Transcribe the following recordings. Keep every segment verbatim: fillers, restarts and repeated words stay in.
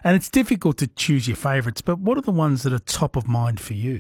And it's difficult to choose your favourites, but what are the ones that are top of mind for you?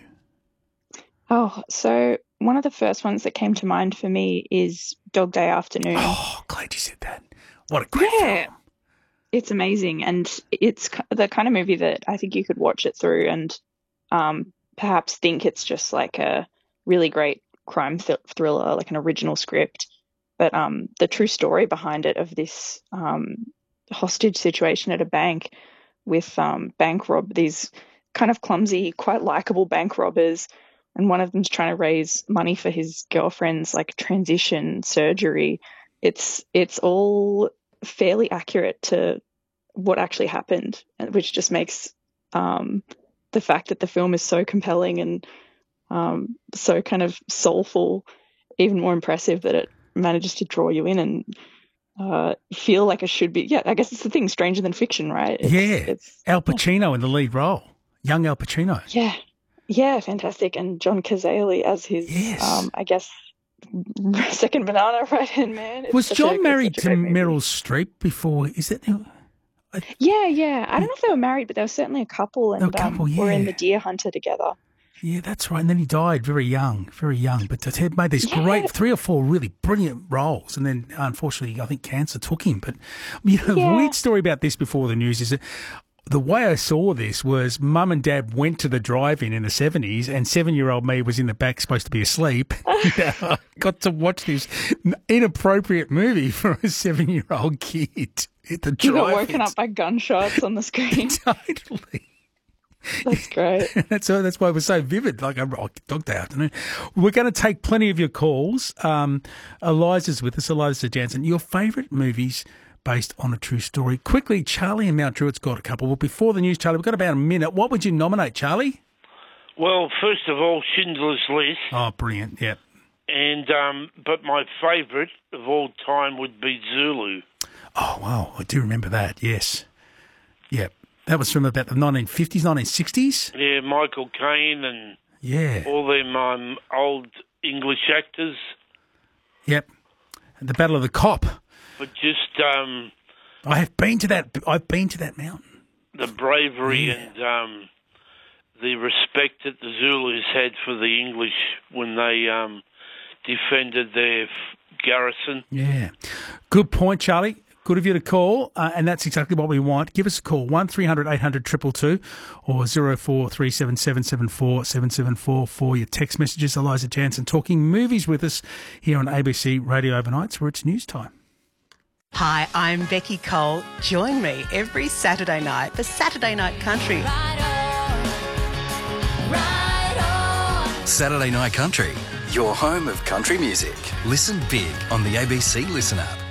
Oh, so one of the first ones that came to mind for me is Dog Day Afternoon. Oh, glad you said that. What a great Yeah, film. it's amazing, and it's k- the kind of movie that I think you could watch it through and um, perhaps think it's just like a really great crime th thriller, like an original script. But um, the true story behind it of this um, hostage situation at a bank with um, bank rob these kind of clumsy, quite likable bank robbers, and one of them's trying to raise money for his girlfriend's like transition surgery. It's it's all fairly accurate to what actually happened, and which just makes um, the fact that the film is so compelling and um, so kind of soulful even more impressive, that it manages to draw you in and uh, feel like it should be. Yeah, I guess it's the thing, stranger than fiction, right? It's Yeah. it's Al Pacino in the lead role. Young Al Pacino. yeah, yeah, fantastic. And John Cazale as his, Yes. um, I guess, second banana right hand man. It's Was such John a, it's married such a to great movie. Meryl Streep before? Is that who? Yeah, yeah. I don't know if they were married, but they were certainly a couple, They were and a couple, um, were in yeah. The Deer Hunter together. Yeah, that's right. And then he died very young, very young. But he made these Yeah. great three or four really brilliant roles. And then, unfortunately, I think cancer took him. But, you know, the Yeah. weird story about this before the news is that the way I saw this was mum and dad went to the drive-in in the seventies and seven-year-old me was in the back supposed to be asleep. I got to watch this inappropriate movie for a seven-year-old kid at the You drive-in. got woken up by gunshots on the screen. Totally. That's great. that's uh, that's why it was so vivid. Like a oh, Dog Day Afternoon. We're going to take plenty of your calls. Um, Eliza's with us. Eliza Jansen. Your favourite movies based on a true story. Quickly, Charlie and Mount Druitt's got a couple. Well, before the news, Charlie, we've got about a minute. What would you nominate, Charlie? Well, first of all, Schindler's List, Oh, brilliant. Yeah. and um, but my favourite of all time would be Zulu. Oh, wow. I do remember that. Yes. Yeah. That was from about the nineteen fifties, nineteen sixties. Yeah, Michael Caine and Yeah. all them um, old English actors, Yep. The Battle of the Cop. but just um, I have been to that. I've been to that mountain. the bravery Yeah. and um, the respect that the Zulus had for the English when they um, defended their f- garrison. Yeah. Good point, Charlie. Good of you to call, uh, and that's exactly what we want. Give us a call, one three hundred eight hundred two two two or zero four three seven seven seven four seven seven four for your text messages. Eliza Jansen talking movies with us here on A B C Radio Overnights, where it's news time. Hi, I'm Becky Cole. Join me every Saturday night for Saturday Night Country. Saturday Night Country, your home of country music. Listen big on the A B C Listen app.